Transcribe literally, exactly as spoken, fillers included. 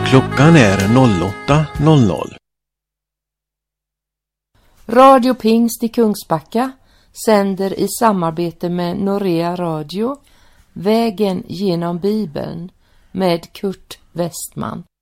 Klockan är åtta noll noll. Radio Pingst i Kungsbacka sänder i samarbete med Norea Radio Vägen genom Bibeln med Kurt Westman.